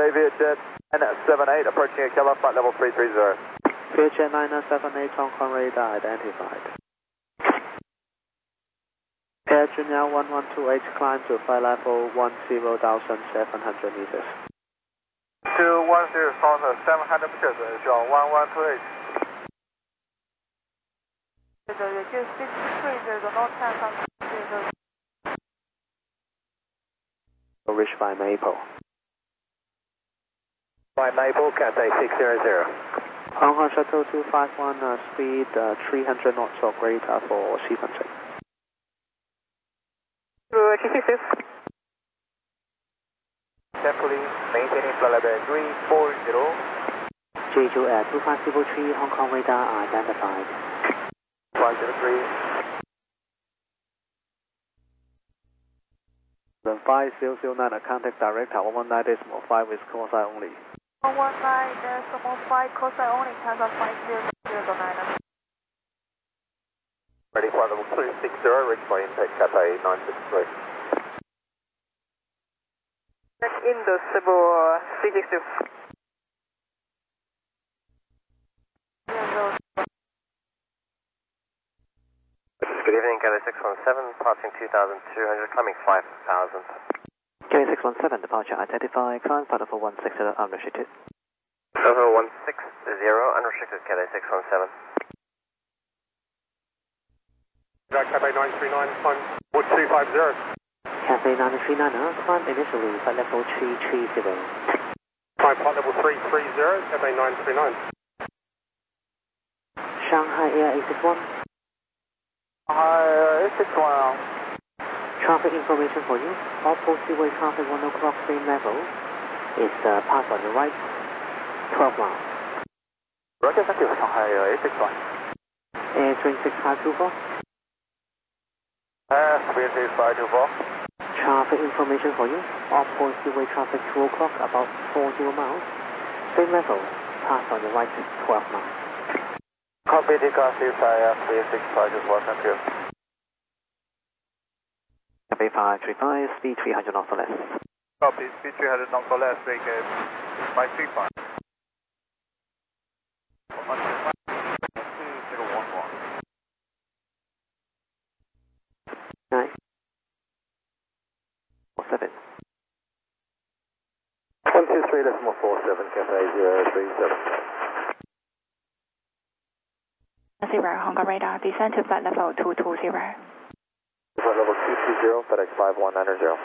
Vietjet 978 approaching Akela, flight level 330. Vietjet 978 Hong Kong radar identified. Air Junior 1128 climb to flight level 10,700 meters. 210,700 meters, John 1128. Reach by Maple. By Maple, Cathay 600. Hong Kong Shuttle 251, speed 300 knots of radar for sequencing. Carefully maintaining flight level 340. Jeju Air 2503 Hong Kong radar identified. 503. 5009, contact director 119.5 with call sign only. 119.5 call sign only, Casa 5009. Ready flight level 260, reach by impact Cathay 963. In the Cebu 362. Good evening, Cathay 617, passing 2,200, climbing 5,000. Cathay 617, departure identified, climb flight level 160 unrestricted. Level 160, unrestricted, Cathay 617. Cathay 939, climb 250. Cathay 939, climb initially flight level 330. Climb flight level 330, Cathay 939. Shanghai Air 861. Hi, 861. Traffic information for you. Outpost seaway traffic 1 o'clock same level. Is pass on the right, 12 miles. Roger, thank you, Shanghai 861. Air 36524. Speed 524. Traffic information for you. Outpost seaway traffic 2 o'clock, about 40 miles. Same level, pass on the right, 12 miles. Copy the car, speed 6524, thank you. Cathay 535, speed 300 knots or less. Copy, speed 300 knots or less, make it 535. 9. 47. 123.47, Cathay 037. 0, Hong Kong radar, descend to flight level 220. Flight level 220, FedEx 5190.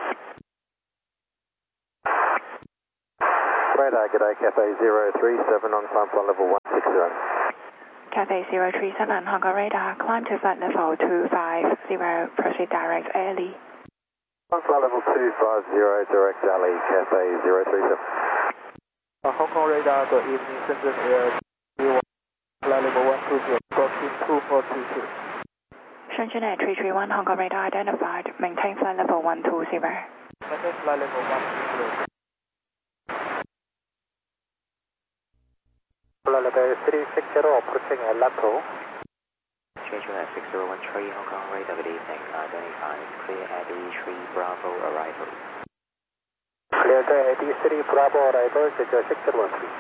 Radar, good day, Cathay 037 on climb flight level 160. Cathay 037, Hong Kong radar, climb to flight level 250, proceed direct alley. On flight level 250, direct alley, Cathay 037. Hong Kong radar, good evening, Shenzhen Air, flight level 120, approaching 2422. Shenzhen Air 331, Hong Kong radar identified, maintain flight level 120. Maintain flight level 120. Flight level 360, approaching Lato. Jeju Air 6013, Hong Kong radar, good evening, identified, clear at E3 Bravo arrival. Clear the 83 Bravo arrival, Jeju 6013.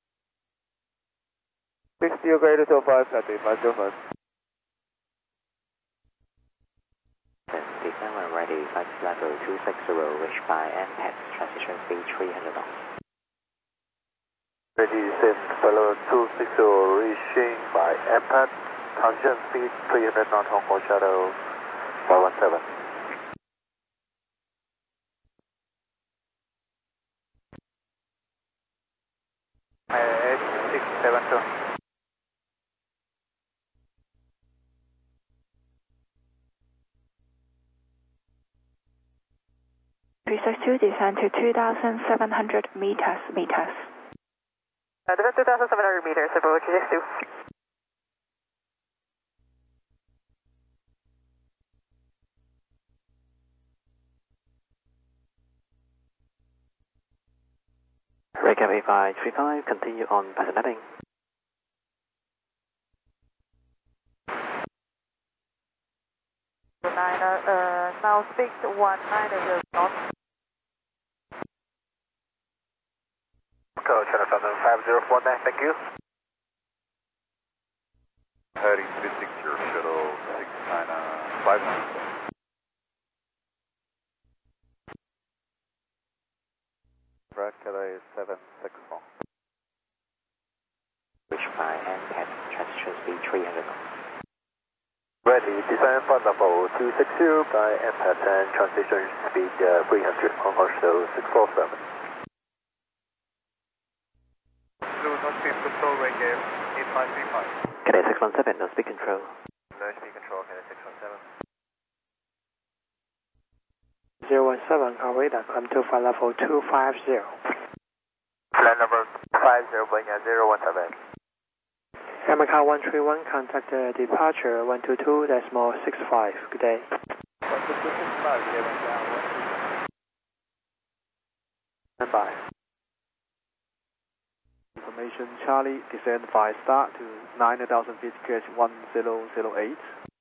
60 greater to 5, Cathay 501. Descend when ready, flight level 260, reach by MPEX, transition speed 300 knots. Ready, descend below 260, reaching by MPEX, transition speed 300 knots, Hong Kong Shadow 417. H672. 362, descend to 2,700 meters. Descend 2,700 meters, Cebu 362. Recap A535, continue on pattern mapping. Now speed 190 knots. Echo, Channel Southern 5049, thank you. Heading 360 shuttle 695. Brad Kelly 764. Reach by MPAT, transition speed 300 knots. Ready, descend flight level 260 by MPAT and transition speed 300, Hong Kong Shuttle 647. Blue, no speed control, reggae 8535. Cadet 617, no speed control. No speed control, Cadet 617. 017, radar, climb to flight level 250. Flight number 50, Boeing 017. Macau 131, contact departure 122.65. Good day. 122.65, good day, Stand by. Information Charlie, descend 5 star to 9,000 feet, gauge 1008.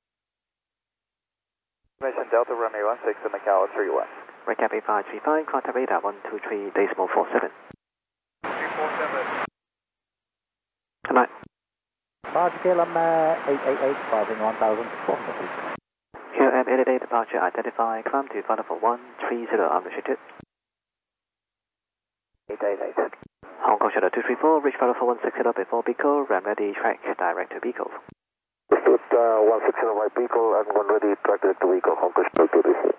Information Delta runway 16 Macau 31. Recap 8535, contact radar 123.47. 347. Good night. Large KLM 888, crossing 1,400 feet. QM 88 departure identify, climb to flight level 130 unrestricted. 888. Hong Kong Shuttle 234, reach flight level 160 before Beagle, ram ready, track direct to Beagle. Pursuit 160 right Beagle and 1 ready, track direct to Beagle, Hong Kong Shuttle 234.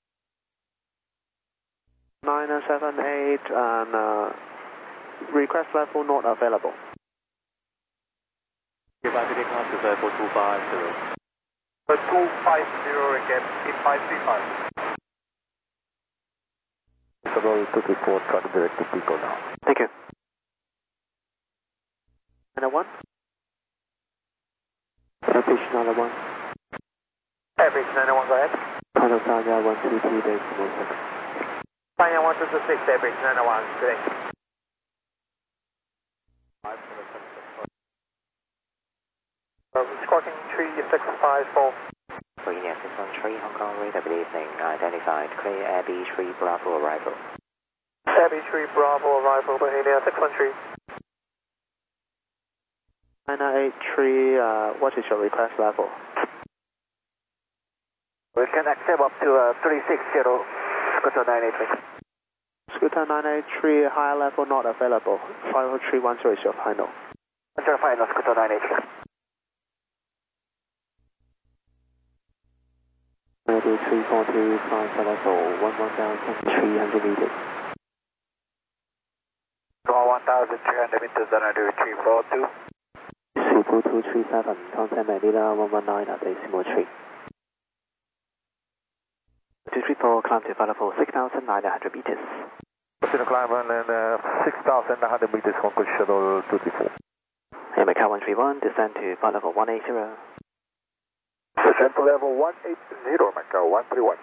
978 and request level not available. Goodbye, taking off to level 250. 250 again, 8535. Shuttle 234, track direct to Beagle now. Thank you. And a 1? Airfish 91. Airfish 91, go ahead. Contact Sanya 122.06. Sanya 126, Airfish 91, good day. Squawking 3654. Virginia 613, Hong Kong radar, good evening. Identified, clear Air B3 Bravo arrival. Air B3 Bravo arrival, Virginia 613. 983, what is your request level? We can accept up to 360, Scooter 983. Scooter 983, higher level not available. 50310 is your final. Enter final, Scooter 983. Ready 342, climb flight level 1,300 meters. 1,300 meters, under 342. Super 237, contact Manila 119 at decimal 3. 234, climb to flight level 6,900 meters. Continue climb and 6,900 meters, Hong Kong Shuttle 234. Hey, Macau 131, descend to flight level 180. Descend to level 180, Macau 131.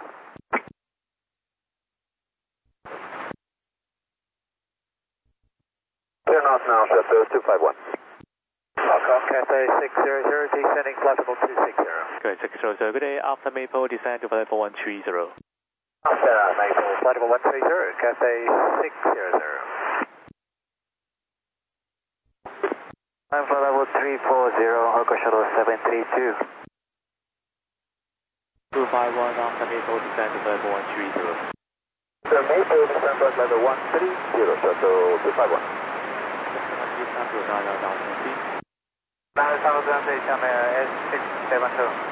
Turn off now, Shuttle 251. Welcome, Cathay 600, descending flight level 260. Good, 600, good day, after Maple, descend to level 130. After Maple, flight level 130, Cathay 600. I'm flight level 340, Hong Kong Shuttle 732. 251, after Maple, descend to level 130. The Maple, descend flight level 130, Shuttle 251. 9,000 feet. 9,000 feet, S672.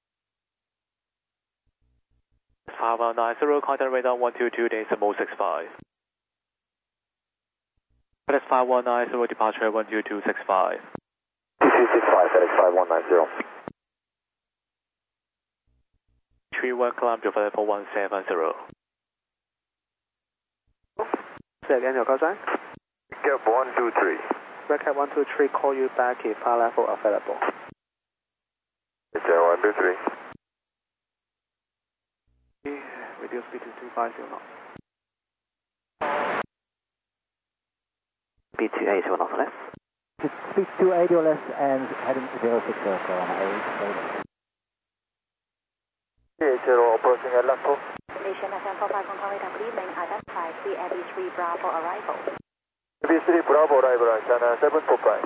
5190, contact radar 122.65. That is 5190, departure 122.65. 2265, that is 5190. 31, climb to level 170. Say again, your call sign? Gap 123. Recap 123, call you back if high level available. Gap 123. Reduce speed to 250 knots. Speed 280 knots less. Speed 280 or less and heading 060 from 888. 80 approaching Atlanta. Nation FM 45 Hong Kong radar, good evening. Identified, CAB3 Bravo arrival. B3 Bravo arrival on China 745.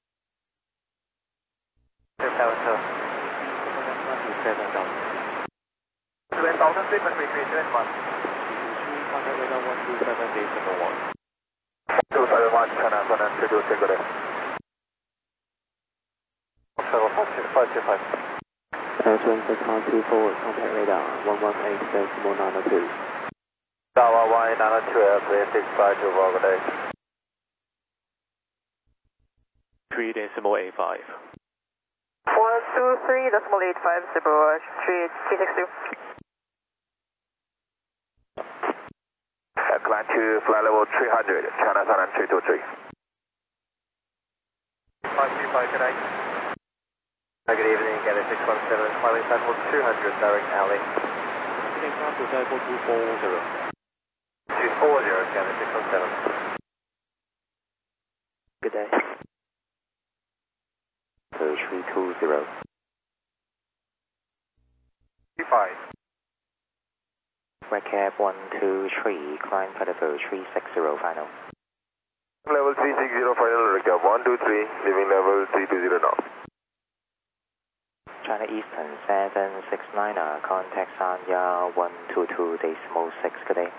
7,000 feet and retreat 21. 271 China 132 good day. 525. Twin 6124, contact radar 118.902. Tower 192 365 to good day. 3.85. 123.85 Cebu 362. Climb to flight level 300, China Southern 323. 535, good day. Good evening, Galley 617, climbing level 200, direct alley. 240, Galley 617. Good day. 320. 35. Red Cab 123, climb for level 360 final. Level 360 final, recap 123, leaving level 320 now. China Eastern 769er, contact Sanya 122.6, good day.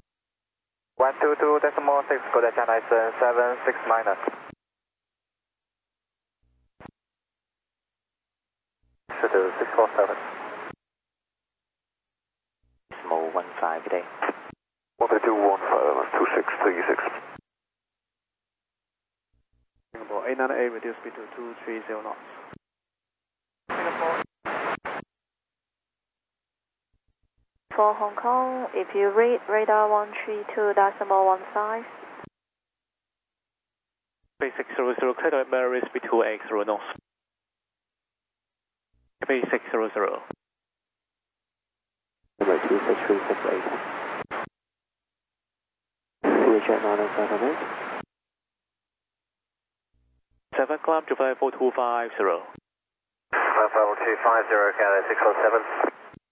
122.6, good day, China Eastern 769er. Schedule 647. 15, good day. 132.15, 2636. Singapore 898, reduce speed to 230 knots. For Hong Kong, if you read radar 132.15. Basic 00, clear direct Mary speed 280 knots. Basic 00. Number 26368. CHF 978. 7 climb to flight 4250. 55250, Galley 607.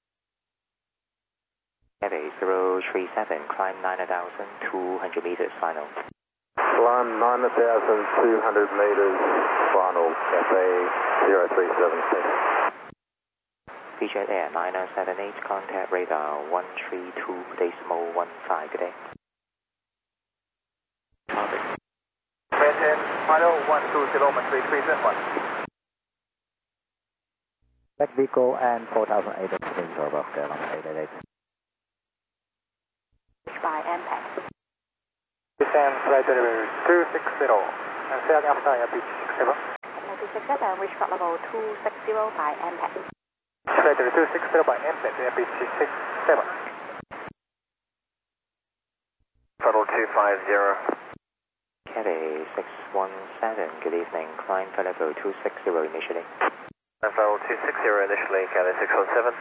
Heavy 037, climb 9,200 meters final. Climb 9,200 meters, final, Cafe 037. VJet Air 978, contact radar 132.15, good day. Maintain final 120.331. Back vehicle and 4,800 meters over Carolina 888. By MPEG. Descend flight delivery 260 and fairly after airport 67. 267, reach flight level 260 by MPEG. Flight delivery 260 by MPEG, airport 67. Total 250. Cathay 617, good evening, climb for level 260 initially. Level 260 initially, Galley 617.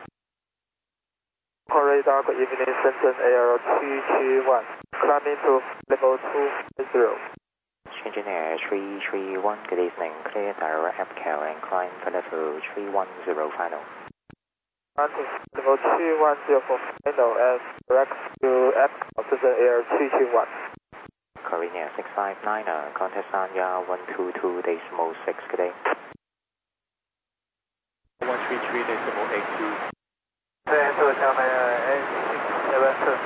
Radar, good evening, Shenzhen Air 221. Climbing to level 250. Shenzhen Air 331, good evening, clear direct Apcal and climb for level 310 final. Climbing level 210 for final and direct to Apcal, Shenzhen Air 221. Korea 659er, contact Sanya 122.6, good day. 133.82. Then to China 867.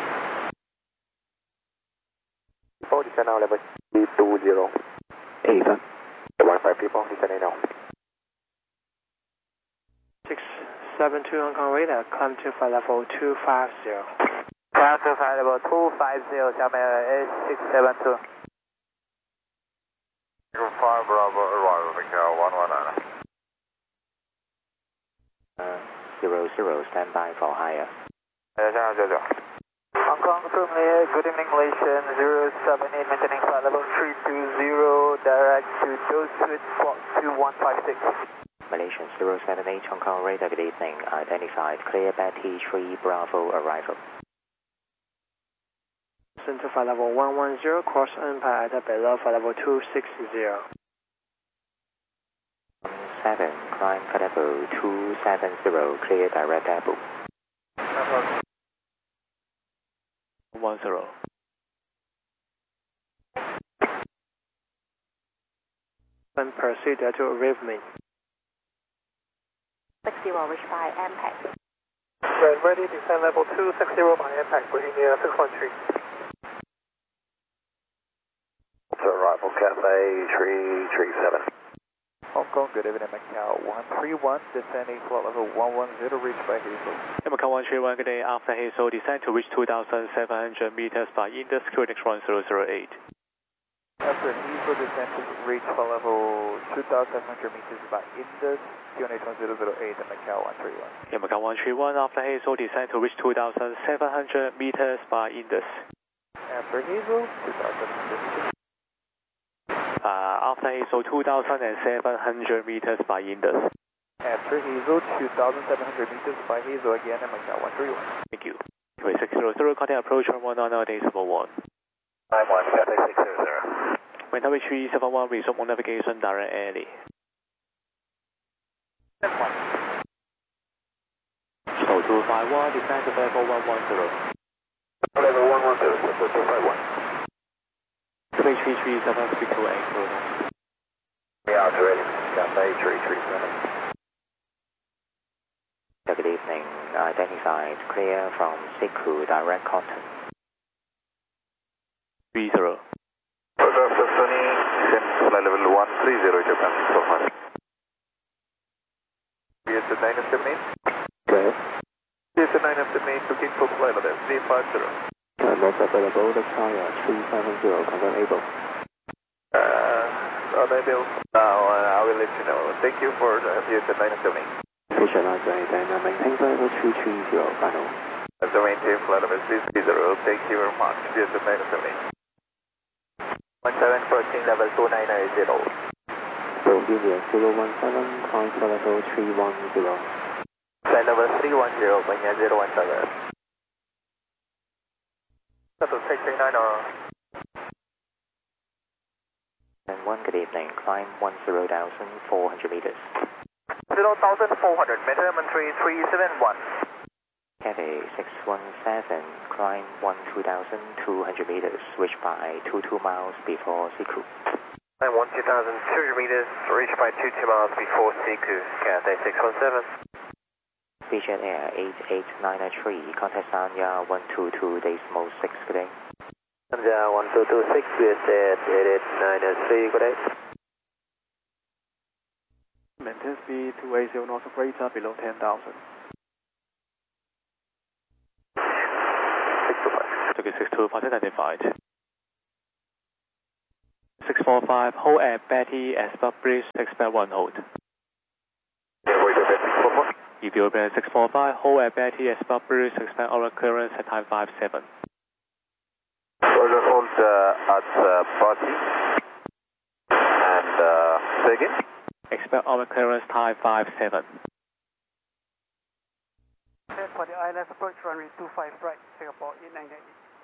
40 China level 320. 8. 1-5 people, descending now. 672 Hong Kong radar, climb to flight level 250. Climb to flight level 250, China 8672. 5 Bravo arrival, Macau 119. 00, stand by for higher. Hong Kong, firmly, good evening, Malaysian 078, maintaining flight level 320, direct to Dosud, squawk 2156. Malaysian 078 Hong Kong radar, good evening, identified, clear Betty 3 Bravo arrival. Center flight level 110, cross Empire at below flight level 260. 7, climb for level 270, clear direct Apple. 10. And proceed to arrive me. 60 reached by impact. Right, ready, descend level 260 by impact, Bohemia 613. Arrival Cafe 337. Hong Kong, good evening, Macau 131, descending flight level 110, reached by Hazel. Macau 131, good day, after Hazel, descend to reach 2,700 meters by Indus, QNX 1008. After Hazel, descend to reach flight level 2,700 meters by Indus, QNH 1008 and Macau 131. Macau 131, after Hazel, descend to reach 2,700 meters by Indus. After Hazel, 2,700 meters. After Hazel, 2,700 meters by Indus. After Hazel, 2,700 meters by Hazel again and Macau 131. Thank you. QA 600, contact approach 190.1. 91, Cafe 600. When WH 371, resume on navigation direct early. Slow 251, descend to level 110. Level 110, 251. WH 337, speak to anchor. We are ready, Cafe 337. Good evening, identified, clear from Siku, direct Cotton. 30. Further Sony, flight level 130, Japan 645. Here's the 9 of the main. Okay. Here's the 9 of the main, looking for flight level 350. Not available, the Chaya 370, confirm able. Unable. Now, I will let you know. Thank you for here's the 9 of the main. Visualize dynamic, maintain flight level 230, final. As the maintain flight level 330, thank you very much. Here's the 9 of the main. 1714, level 2990. Bohemia 017, climb flight level 310. Flight level 310, Bohemia 017. Shuttle 639 And 1, good evening, climb 10,400 meters. 0,400, measurement 3371. Cathay 617, climb 12,200 meters, reach by 22 miles before Siku. And 1,200 meters, reached by 22 miles before Siku, Cathay 617. Vision Air 88993, contact Sanya 122.6, good day. Sanya 1226, USA 88993, good day. Maintain speed 280 north of radar below 10,000. 625. Okay, 62, party identified. 645, hold at Betty Asper Bridge, expect 1 hold. Ethiopia 645, hold at Betty Asper Bridge, expect oral clearance at time 57. Further hold at Bati. And say again? Expect oral clearance time 57. For the ILS approach runway 25 right, Singapore 898.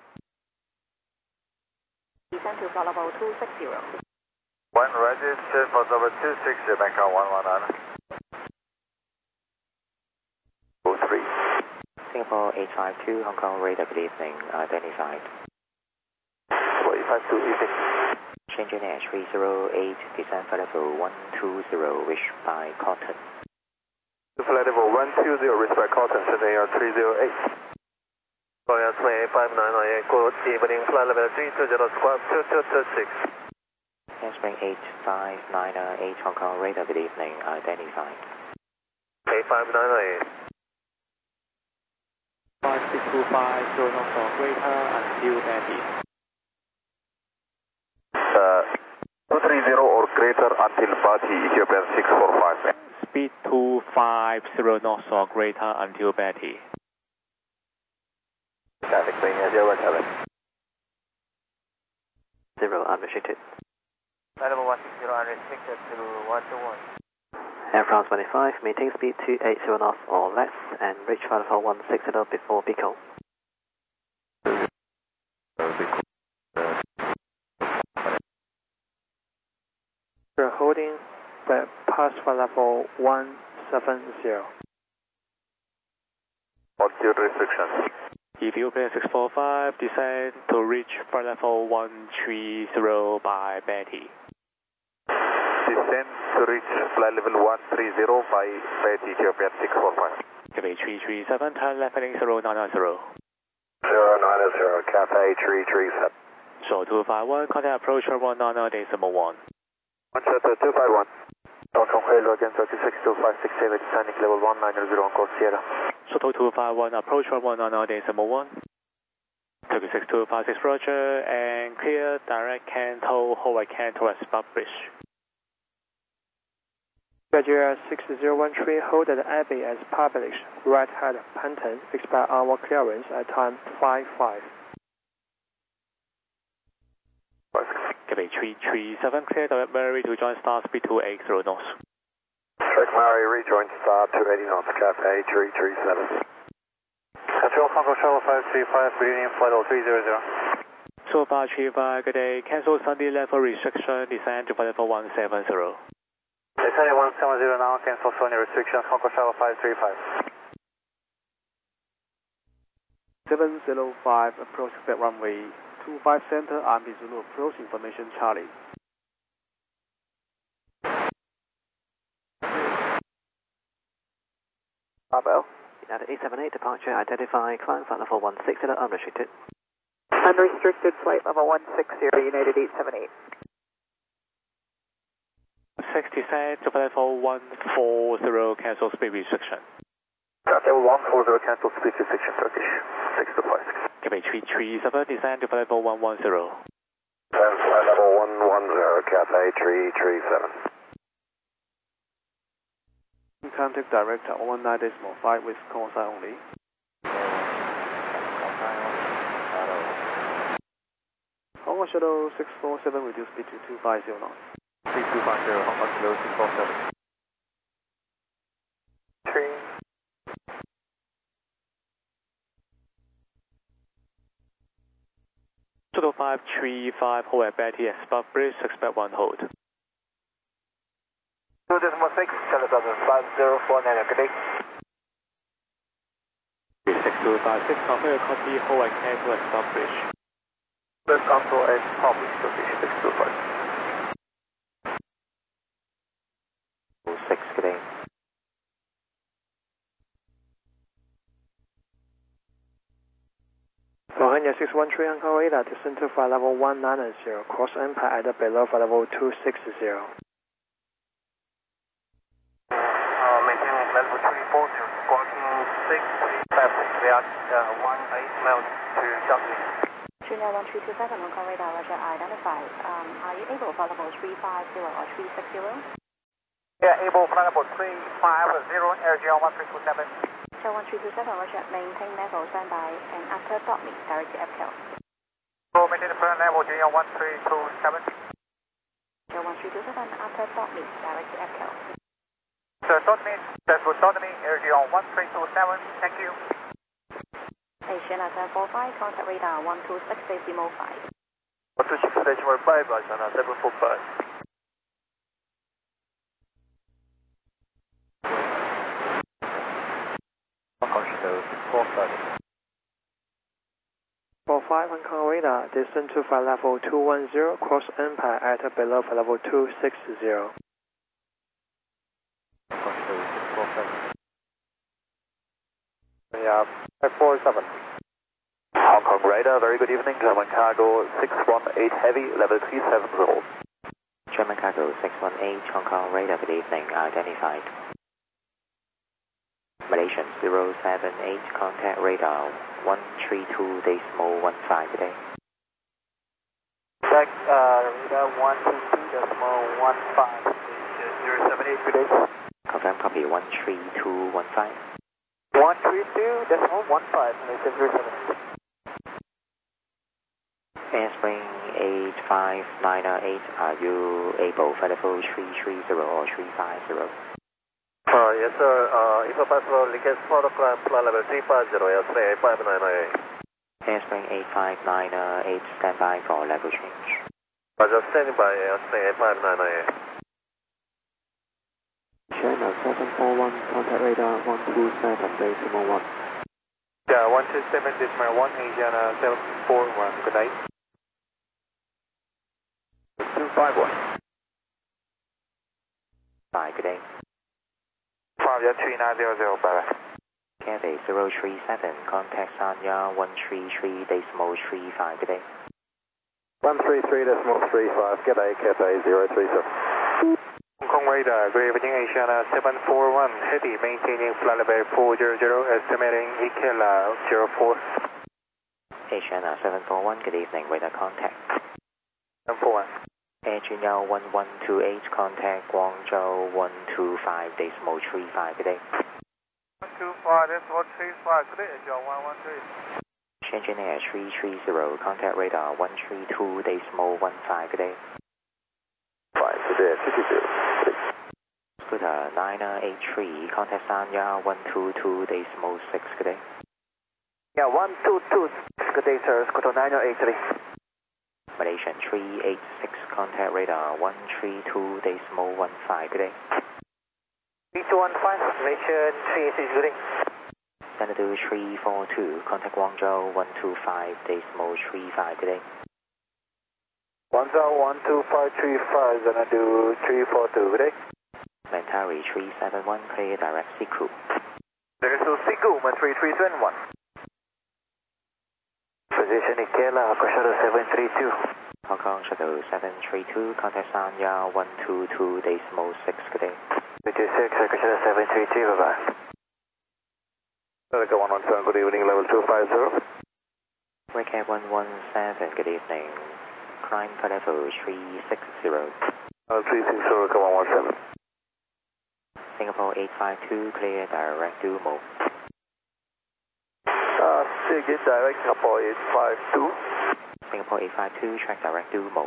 Descend to flight level 260. 1 registered for level 26, Macau 119. 03. Singapore 852, Hong Kong radar, good evening, identified. 852, evening. Changing Air 308, descend flight level 120, reach by Cotton. Flight level 120, reach by Cotton, Changing Air 308. Flight 28598, good evening, flight level 320, squawk 2226. Handspring 85998, Hong Kong radar, good evening, identified. 85998. 5625, zero knots or greater until Betty. 230 or greater until Bati, Ethiopian 645. Speed 250 knots or greater until Betty. Traffic Bohemia 017. 0 unrestricted. Flight level 160 unrestricted to 121. Air France 25, maintain speed 280 knots or less, and reach flight level 160 before Pico. We're holding the pass flight level 170. Altitude restrictions. Ethiopia 645, descend to reach flight level 130 by Betty. Descend descend to reach flight level 130 by Ethiopian 645. Cathay 337, turn left heading 0990. 090, Cathay 337. Short 251, contact approach 199.1. 251. Hong Kong Hello again 36256 descending level 190 on course Sierra. Short 251, approach 199.1. 36256 Roger, and clear direct Canto, Hawaii Canto at Spark Bridge. Roger 6013, hold at Abbey as published. Right hand Panton, expect our clearance at time 55. Cathay 337, clear direct Mary to join star speed 280 knots. Direct Mary, rejoin star 280 knots, Cathay 337. Control Hong Kong Shuttle 535, good evening, flight level 300. So 535, good day, cancel Sunday level restriction, descend to flight level 170. Descending 170 now, cancel Sunday restrictions, Hong Kong Shuttle 535. 705, approach expect runway 25 center, Army Zulu approach, information Charlie. Bravo. United 878, departure, identify, climb flight level 160, unrestricted. Unrestricted flight level 160, United 878. 60 set to flight level 140, cancel speed restriction. Level 140, cancel speed restriction, Turkish 6256. Cathay 337, descend to flight level 110. Flight level 110, Cathay 337. Contact director 19.5 with call sign only. Hong Kong Shuttle 647, reduce speed to 250 knots. 3250, Hong Kong Kilo 647. 3. Total 535, hold at Betty at Spark Bridge, expect 1 hold. 2.6, Telegram 5049, good day. 6256, confirm your copy, hold at cancel at Spark Bridge. Let's control and publish Turkish 625. 6, good day. Rohanya 613, Hong Kong radar, descend to flight level 190, cross impact at below flight level 260. Maintaining level 340, squawking 6, traffic, we are 18 miles to Dublin. Junior 1327, Hong Kong radar, Roger, identified. Are you able flight level 350 or 360? Yeah, able flight level 350, AirGL 1327. Show 1327, Roger, maintain level standby and after dot me, direct to FCAL. So maintain the current level, Junior 1327. Show 1327, after dot me, direct to FCAL. Sir, dot me, AirGL 1327, thank you. Asiana 745, contact radar 126 decimal 5. 126 decimal 5, Asiana 745. Hong Kong Shuttle 647. 45 Hong Kong radar, descend to flight level 210, cross impact at below flight level 260. Hong Kong Shuttle 647. Yeah, 547. Hong Kong radar, very good evening, German cargo 618 heavy, level 370. German cargo 618, Hong Kong radar, good evening, identified. Malaysian 078, contact radar 132.15 today. Check radar 122.15, 078, good day. Confirm copy 132.15. 132.15, Malaysian 078. Airspring 85908, are you able flight level 330 or 350? Yes sir, if possible, request protocol flight level 350, Airspring 85908. Airspring 85908, standby for level change. Roger, standing by Airspring 85908. China 741, contact radar 127 decimal 1. Yeah, 127 decimal 1, Asiana 741, good night. 251. 5, good day. 53900, bye-bye. Cathay 037, contact Sanya 133.35, good day. 133.35, good day, Cathay 037. Hong Kong radar, good evening, Asiana 741, heavy, maintaining flight level 400, estimating EKLA 04. Asiana 741, good evening, radar contact. 741. Air Junior 1128, contact Guangzhou 125.35, good day. 125.35, good day, Asia 113. Shenzhen Air 330, contact radar 132.15, good day. 5, good day, 52. Scooter 983, contact Sanya 122.6, good day. Yeah, 122, good day, sir, Scooter 9083. Malaysian 386, contact radar 132.15, good day. 3215, Malaysian 386, good day. Xanadu 342, contact Guangzhou 125.35, good day. Guangzhou 12535, Xanadu 342, good day. Mentari 371, clear direct Siku. There is a Siku, 13321. Position Ikela, Shuttle 732. Hong Kong Shuttle 732, contact Sanya 122.6, good day. 56, Shuttle 732, bye-bye. America 117, good evening, level 250. Recap 117, good evening. Climb for level 360. 360, come on 17. Singapore 852, clear direct Dumo. Say again, direct Singapore 852. Singapore 852, track direct Dumo.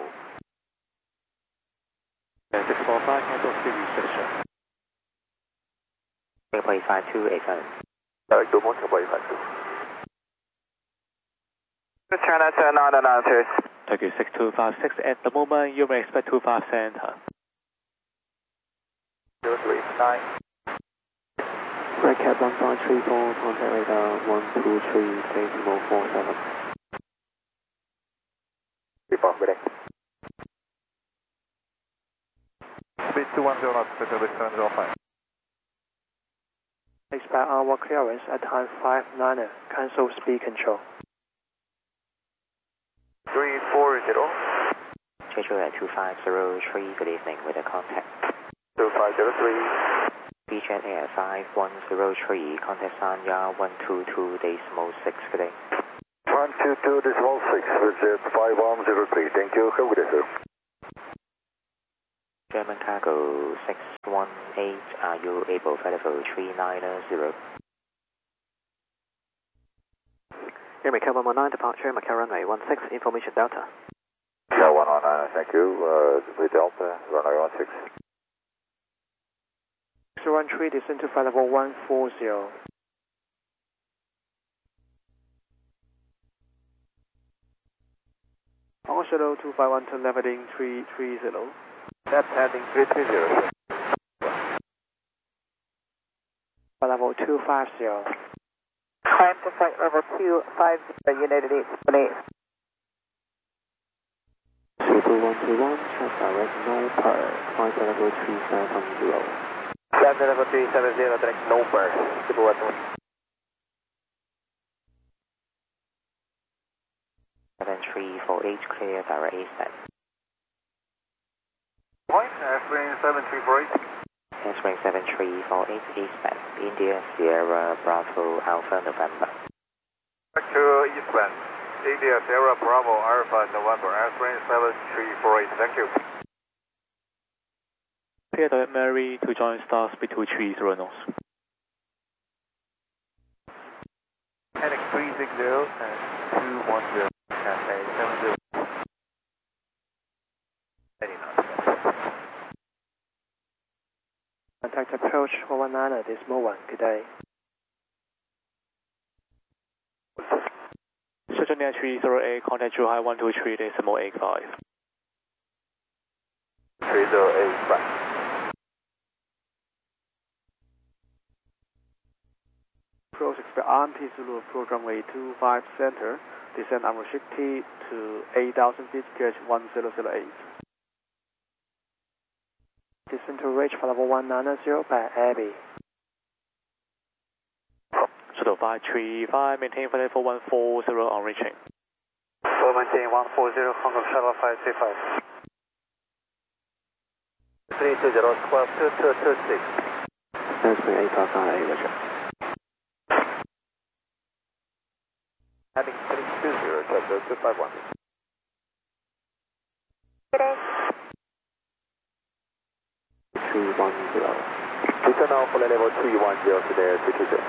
645, cancel speed restriction. Singapore 852, 87. Direct Dumo, Singapore 852. China 1099, Turkey 6256, at the moment you may expect 25 center. 039. Recap 1534, contact radar 123.47. 34, good day. Speed 210 knots, Pacific 705. Expect our clearance at time 59, cancel speed control. 340. Jeju at 2503, good evening, with a contact. 2503. BJet Air 5103, contact Sanya 122.6, good day. 122.6, visit 5103. Thank you. Have a good day, sir. German cargo 618, are you able for level 390? Here, Macau 119, departure, Macau runway 16, information Delta. Yeah, 119, thank you. With Delta, runway 16. 613, descend to flight level 140. Hong Kong Shuttle 2512, leveling 330. That's heading 330. Flight level 250. Climb to flight level 250, United 878. 22121, check direct NOPER, climb to level 370. Climb to level 370, direct NOPER. 7348, clear direct ASAP. Point, airplane 7348. Spring 7348, eastbound, India, Sierra, Bravo, Alpha, November. Back to eastbound, India, Sierra, Bravo, Alpha, November, airplane 7348. Thank you. Clear direct Mary to join star speed 230 knots. Heading 360 and 210, Cathay 70. Contact approach 119, decimal 1, good day. Shenzhen Air 308, contact Zhuhai 123.85. 3085. Approach expect RMP Zulu, approach runway 25 center, descend on 60 to 8,000 feet, gauge 1008. Descend to reach flight level 190 by Abbey. Shuttle 535, maintain flight level 140 on reaching. We'll maintain 140, Hong Kong Shuttle 535. 320, 122226. Airspeed 855, roger. Heading 320, Chapter 251. Good day. 310. Return now flight level 310 today, 320.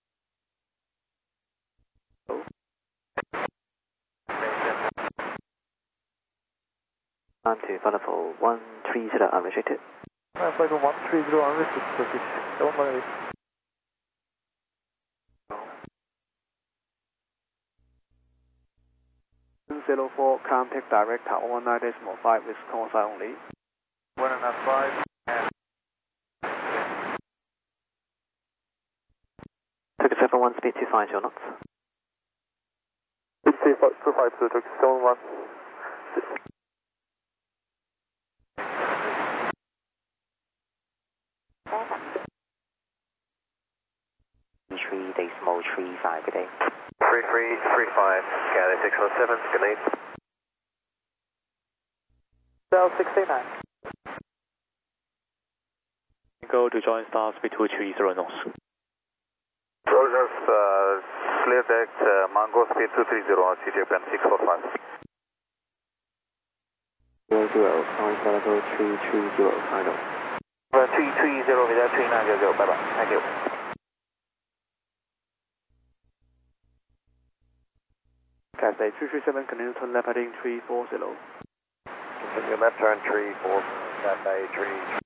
On to flight level 130 unrestricted. Flight level 130 unrestricted, Turkish. Don't worry. 104, contact direct tower 19.5 with call sign only. 1.5. Turkish 71, speed 250 knots. 252, Turkish 71. Decimal 35, good day. 3335, Galley 617, good night. Bell 69. Go to join star speed 230 knots. Rogers, clear deck, Mango speed 230, CJPN 645. 00, flight level 330, final. 330 without 3900, bye bye, thank you. Cathay 337, continue to left heading 340. Continue left turn 34, Cathay 3.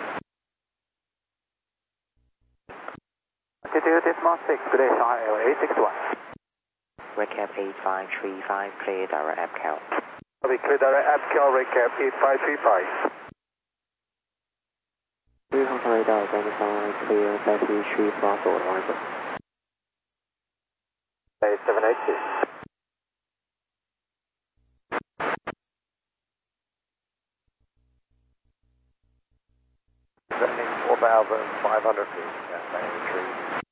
Altitude decimal 6, good day, Shanghai Airways 61. Red Cap 8535, clear direct APCAL. Copy, clear direct APCAL, Recap 8535. 3 Hong Kong radar identify clear 33 for arrival. 782. Descending 4,500 feet, Cathay 3.